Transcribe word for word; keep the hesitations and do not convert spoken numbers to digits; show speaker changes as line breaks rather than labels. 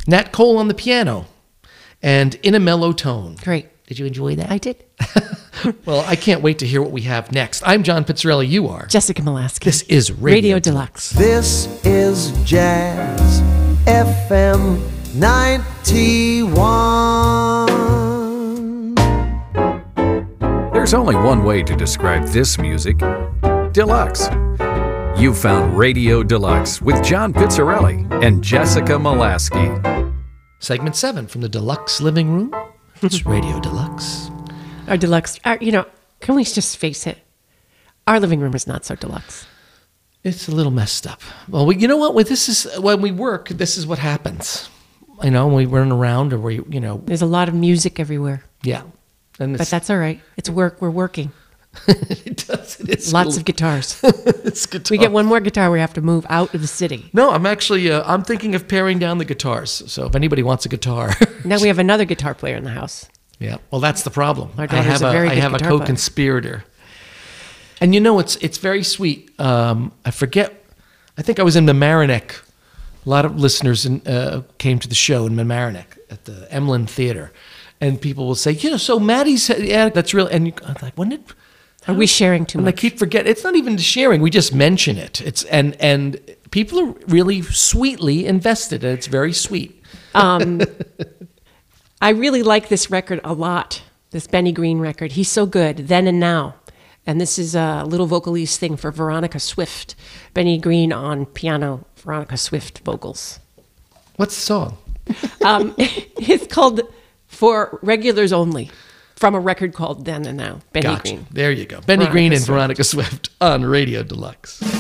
Nat Cole on the piano, and In a Mellow Tone.
Great.
Did you enjoy that?
I did.
Well, I can't wait to hear what we have next. I'm John Pizzarelli. You are.
Jessica Molaski.
This is Radio,
Radio Deluxe.
This is Jazz F M ninety-one.
There's only one way to describe this music. Deluxe. You found Radio Deluxe with John Pizzarelli and Jessica Molaski.
Segment seven from the Deluxe Living Room. It's Radio Deluxe.
Our deluxe, our, you know, can we just face it? Our living room is not so deluxe.
It's a little messed up. Well, we, you know what? When this is when we work, this is what happens. You know, when we run around or we, you know,
There's a lot of music everywhere,
yeah. And
but
it's,
that's all right. It's work. We're working.
it does. It is
Lots of guitars.
it's guitar.
We get one more guitar, we have to move out of the city.
No, I'm actually. Uh, I'm thinking of paring down the guitars. So if anybody wants a guitar,
Now we have another guitar player in the house.
yeah. Well, that's the problem.
Our
I
daughter's
have
a
a,
very
I
good
have a
guitar player.
co-conspirator. And you know, it's it's very sweet. Um, I forget. I think I was in Mamaroneck. A lot of listeners in, uh, came to the show in Mamaroneck at the Emlyn Theater, and people will say, you know, so Maddie's, yeah, that's real. And you, I'm like, when did?
Are we sharing too
And I
much?
keep forgetting. It's not even sharing. We just mention it. It's and and people are really sweetly invested. And it's very sweet.
Um, I really like this record a lot, this Benny Green record. He's so good, Then and Now. And this is a little vocalese thing for Veronica Swift. Benny Green on piano, Veronica Swift vocals.
What's the song?
Um, it's called For Regulars Only, from a record called Then and Now, Benny
Gotcha.
Green.
There you go. Benny
Veronica
Green and
Swift.
Veronica Swift on Radio Deluxe.